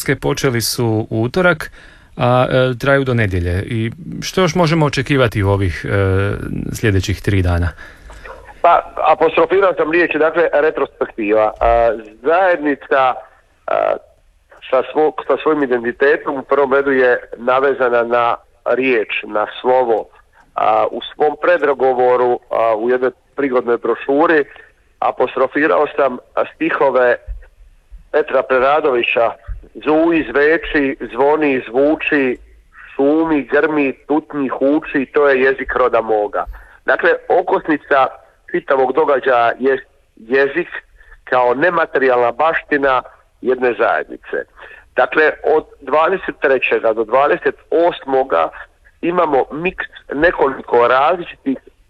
okosnice počeli su u utorak, a traju do nedjelje. I što još možemo očekivati u ovih sljedećih 3 dana? Pa, apostrofirao sam riječi, dakle, retrospektiva. Zajednica sa svojim identitetom u prvom redu je navezana na riječ, na slovo. U svom predgovoru, u jednoj prigodnoj brošuri, apostrofirao sam stihove Petra Preradovića: zuji, zveči, zvoni, zvuči, šumi, grmi, tutnji, huči, to je jezik roda moga. Dakle, okosnica čitavog događaja je jezik kao nematerijalna baština jedne zajednice. Dakle, od 23. do 28. imamo miks nekoliko različitih